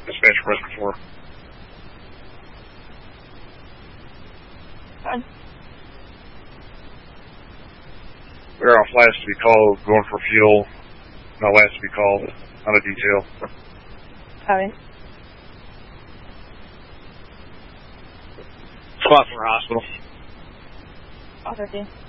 Dispatch request 4. Fine. We're off last to be called, going for fuel. Not last to be called, not a detail. Copy. Squad for hospital. All 13.